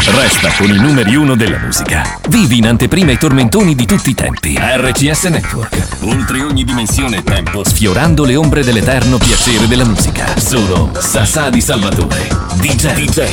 Resta con i numeri 1 della musica. Vivi in anteprima i tormentoni di tutti i tempi. RCS Network. Oltre ogni dimensione e tempo, sfiorando le ombre dell'eterno piacere della musica. Solo Sasà di Salvatore. DJ.